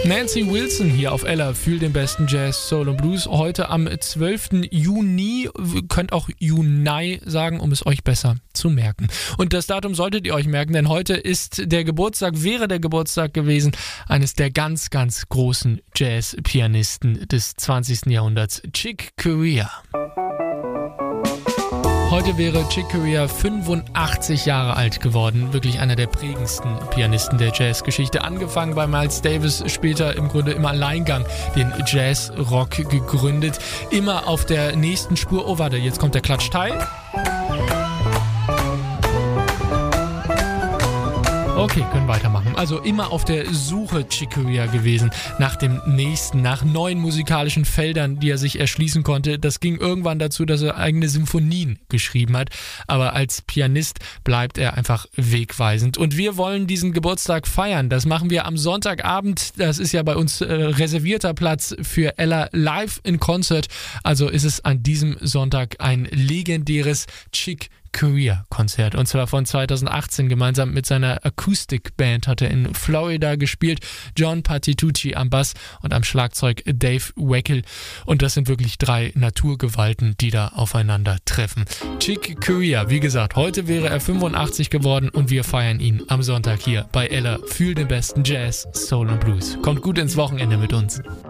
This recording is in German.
Nancy Wilson hier auf Ella, fühlt den besten Jazz, Soul und Blues. Heute am 12. Juni, könnt auch Juni sagen, um es euch besser zu merken. Und das Datum solltet ihr euch merken, denn heute wäre der Geburtstag gewesen eines der ganz, ganz großen Jazz-Pianisten des 20. Jahrhunderts, Chick Corea. Heute wäre Chick Corea 85 Jahre alt geworden. Wirklich einer der prägendsten Pianisten der Jazzgeschichte. Angefangen bei Miles Davis, später im Grunde im Alleingang den Jazz-Rock gegründet. Immer auf der nächsten Spur. Oh, warte, jetzt kommt der Klatschteil. Okay, können weitermachen. Also immer auf der Suche Chick Corea gewesen nach dem nächsten, nach neuen musikalischen Feldern, die er sich erschließen konnte. Das ging irgendwann dazu, dass er eigene Symphonien geschrieben hat. Aber als Pianist bleibt er einfach wegweisend. Und wir wollen diesen Geburtstag feiern. Das machen wir am Sonntagabend. Das ist ja bei uns reservierter Platz für Ella live in Concert. Also ist es an diesem Sonntag ein legendäres Chick Corea-Konzert. Und zwar von 2018 gemeinsam mit seiner Akustikband hat er in Florida gespielt. John Patitucci am Bass und am Schlagzeug Dave Weckl. Und das sind wirklich 3 Naturgewalten, die da aufeinander treffen. Chick Corea, wie gesagt, heute wäre er 85 geworden und wir feiern ihn am Sonntag hier bei Ella. Fühl den besten Jazz, Soul und Blues. Kommt gut ins Wochenende mit uns.